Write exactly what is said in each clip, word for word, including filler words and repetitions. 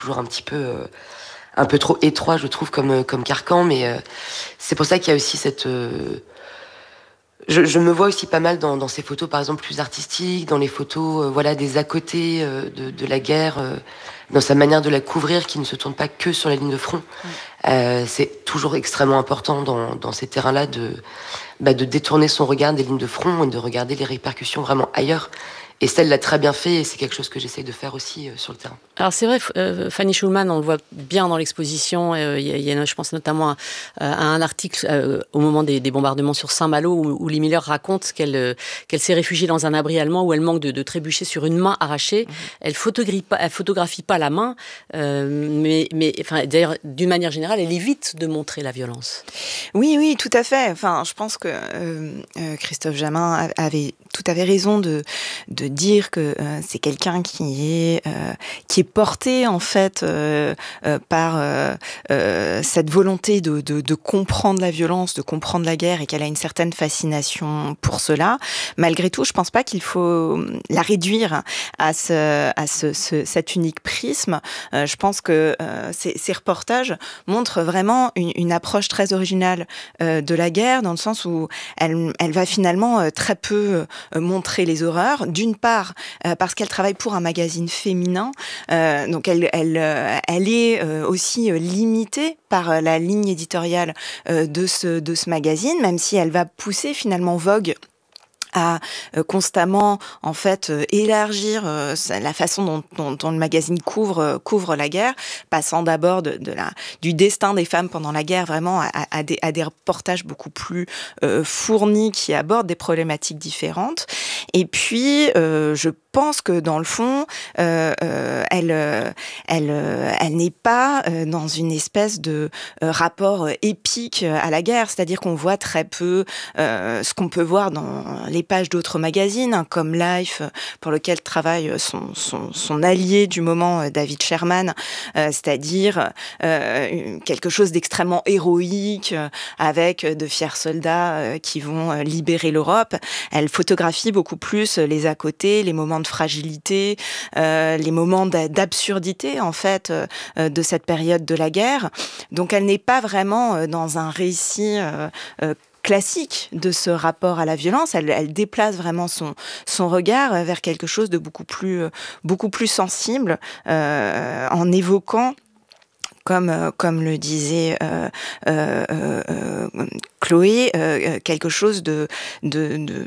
toujours un petit peu, euh, un peu trop étroit, je trouve, comme, comme carcan. Mais euh, c'est pour ça qu'il y a aussi cette... Euh, je, je me vois aussi pas mal dans, dans ces photos, par exemple, plus artistiques, dans les photos, euh, voilà, des à-côté euh, de, de la guerre, euh, dans sa manière de la couvrir, qui ne se tourne pas que sur la ligne de front. Mm. Euh, c'est toujours extrêmement important dans, dans ces terrains-là de, bah, de détourner son regard des lignes de front et de regarder les répercussions vraiment ailleurs. Et ça, elle l'a très bien fait, et c'est quelque chose que j'essaye de faire aussi euh, sur le terrain. Alors c'est vrai, euh, Fanny Schulman, on le voit bien dans l'exposition. Il euh, y, y a, je pense notamment à, à un article euh, au moment des, des bombardements sur Saint-Malo où, où Lee Miller raconte qu'elle euh, qu'elle s'est réfugiée dans un abri allemand où elle manque de, de trébucher sur une main arrachée. Mmh. Elle photographie pas, elle photographie pas la main, euh, mais, mais enfin, d'ailleurs, d'une manière générale, elle évite de montrer la violence. Oui, oui, tout à fait. Enfin, je pense que euh, euh, Christophe Jamin avait tout à fait raison de de dire que euh, c'est quelqu'un qui est euh, qui est porté en fait euh, euh, par euh, euh, cette volonté de, de de comprendre la violence, de comprendre la guerre, et qu'elle a une certaine fascination pour cela. Malgré tout, je pense pas qu'il faut la réduire à ce à ce, ce cet unique prisme. Euh, je pense que euh, ces, ces reportages montrent vraiment une, une approche très originale euh, de la guerre, dans le sens où elle elle va finalement euh, très peu euh, montrer les horreurs. D'une part, euh, parce qu'elle travaille pour un magazine féminin, euh, donc elle, elle, euh, elle est euh, aussi euh, limitée par euh, la ligne éditoriale euh, de ce, de ce magazine, même si elle va pousser finalement Vogue à euh, constamment en fait euh, élargir euh, la façon dont, dont, dont le magazine couvre euh, couvre la guerre, passant d'abord de, de la du destin des femmes pendant la guerre vraiment à, à des à des reportages beaucoup plus euh, fournis qui abordent des problématiques différentes. Et puis euh, je pense que dans le fond, euh, euh, elle, euh, elle, euh, elle n'est pas euh, dans une espèce de euh, rapport épique à la guerre, c'est-à-dire qu'on voit très peu euh, ce qu'on peut voir dans les pages d'autres magazines, hein, comme Life, pour lequel travaille son, son, son allié du moment, David Sherman, euh, c'est-à-dire euh, quelque chose d'extrêmement héroïque, euh, avec de fiers soldats euh, qui vont euh, libérer l'Europe. Elle photographie beaucoup plus les à-côté, les moments de fragilité, euh, les moments d'absurdité en fait euh, de cette période de la guerre. Donc elle n'est pas vraiment euh, dans un récit euh, euh, classique de ce rapport à la violence. Elle, elle déplace vraiment son son regard vers quelque chose de beaucoup plus euh, beaucoup plus sensible, euh, en évoquant, comme comme le disait euh, euh, euh, Chloé, euh, quelque chose de, de, de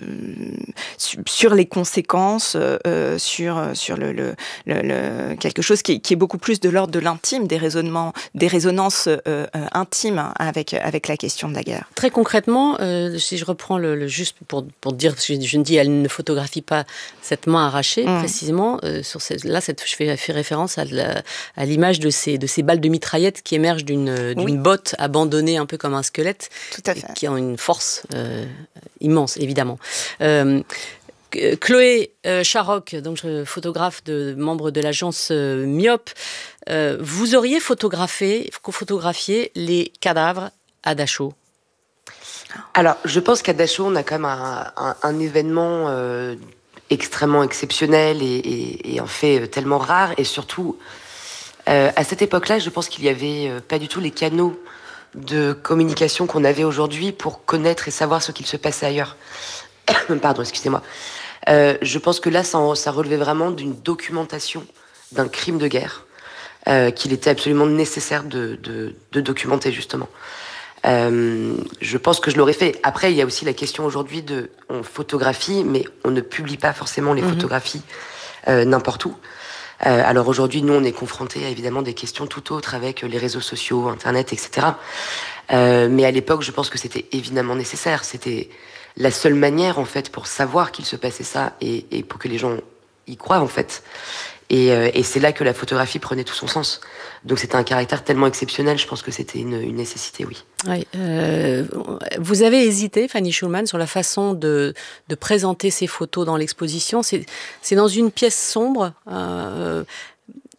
sur les conséquences, euh, sur sur le, le, le, le quelque chose qui est, qui est beaucoup plus de l'ordre de l'intime, des raisonnements, des résonances euh, intimes avec avec la question de la guerre. Très concrètement, euh, si je reprends le, le juste pour pour dire, je, je ne dis elle ne photographie pas cette main arrachée mmh. précisément. Euh, sur cette, là, cette, je fais, fais référence à, la, à l'image de ces de ces balles de mitraillette qui émergent d'une d'une oui. botte abandonnée un peu comme un squelette. Tout à fait. Qui ont une force euh, immense, évidemment. Euh, Chloé euh, Charrock, donc photographe de membre de l'agence euh, Myope, euh, vous auriez photographié, photographié les cadavres à Dachau? Alors, je pense qu'à Dachau, on a quand même un, un, un événement euh, extrêmement exceptionnel et, et, et en fait tellement rare, et surtout euh, à cette époque-là, je pense qu'il y avait euh, pas du tout les canaux de communication qu'on avait aujourd'hui pour connaître et savoir ce qu'il se passait ailleurs. Pardon, excusez-moi. Euh, je pense que là, ça, ça relevait vraiment d'une documentation d'un crime de guerre euh, qu'il était absolument nécessaire de, de, de documenter, justement. Euh, je pense que je l'aurais fait. Après, il y a aussi la question aujourd'hui de... On photographie, mais on ne publie pas forcément les mmh. photographies euh, n'importe où. Euh, alors aujourd'hui, nous, on est confrontés à évidemment des questions tout autres avec les réseaux sociaux, Internet, et cetera. Euh, mais à l'époque, je pense que c'était évidemment nécessaire. C'était la seule manière, en fait, pour savoir qu'il se passait ça et, et pour que les gens y croient, en fait. Et, euh, et c'est là que la photographie prenait tout son sens. Donc c'était un caractère tellement exceptionnel, je pense que c'était une, une nécessité, oui. Oui, euh, vous avez hésité, Fanny Schulman, sur la façon de, de présenter ces photos dans l'exposition. C'est, c'est dans une pièce sombre. Euh,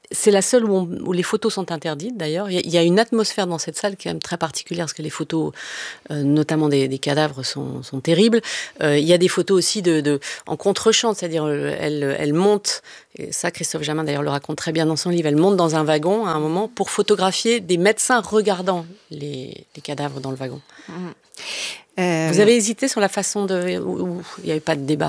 C'est la seule où, on, où les photos sont interdites, d'ailleurs. Il y, y a une atmosphère dans cette salle qui est quand même très particulière, parce que les photos, euh, notamment des, des cadavres, sont, sont terribles. Euh, il y a des photos aussi de, de, en contre-champ, c'est-à-dire elle, elle monte, et ça Christophe Jamin d'ailleurs le raconte très bien dans son livre, elle monte dans un wagon à un moment pour photographier des médecins regardant les, les cadavres dans le wagon. Mmh. Euh... Vous avez hésité sur la façon de... Où il n'y avait pas de débat?